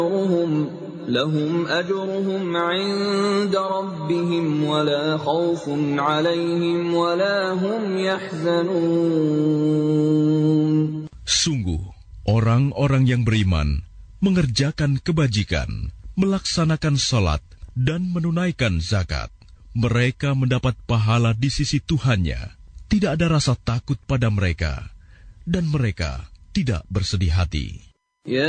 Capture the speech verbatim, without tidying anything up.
lahum ajruhum 'inda rabbihim wa la khaufun 'alaihim wa la hum yahzanun. Sungguh, orang-orang yang beriman mengerjakan kebajikan, melaksanakan salat, dan menunaikan zakat. Mereka mendapat pahala di sisi Tuhannya. Tidak ada rasa takut pada mereka, dan mereka tidak bersedih hati.